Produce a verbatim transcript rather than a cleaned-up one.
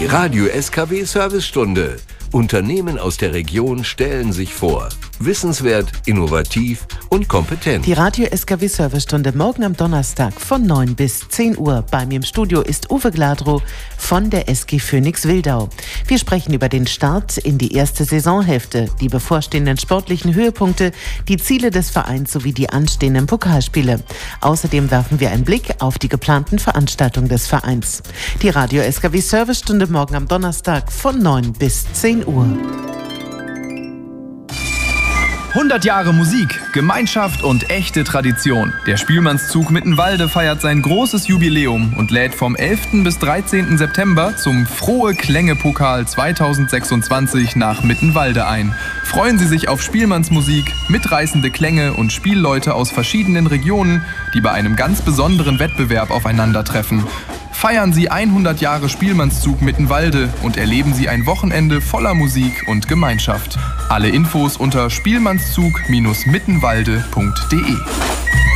Die Radio S K W Servicestunde. Unternehmen aus der Region stellen sich vor. Wissenswert, innovativ und kompetent. Die Radio S K W Servicestunde morgen am Donnerstag von neun bis zehn Uhr. Bei mir im Studio ist Uwe Gladrow von der S G Phoenix Wildau. Wir sprechen über den Start in die erste Saisonhälfte, die bevorstehenden sportlichen Höhepunkte, die Ziele des Vereins sowie die anstehenden Pokalspiele. Außerdem werfen wir einen Blick auf die geplanten Veranstaltungen des Vereins. Die Radio S K W Servicestunde morgen am Donnerstag von neun bis zehn Uhr. hundert Jahre Musik, Gemeinschaft und echte Tradition. Der Spielmannszug Mittenwalde feiert sein großes Jubiläum und lädt vom elften bis dreizehnten September zum Frohe Klänge-Pokal zweitausendsechsundzwanzig nach Mittenwalde ein. Freuen Sie sich auf Spielmannsmusik, mitreißende Klänge und Spielleute aus verschiedenen Regionen, die bei einem ganz besonderen Wettbewerb aufeinandertreffen. Feiern Sie hundert Jahre Spielmannszug Mittenwalde und erleben Sie ein Wochenende voller Musik und Gemeinschaft. Alle Infos unter spielmannszug Mittenwalde punkt de.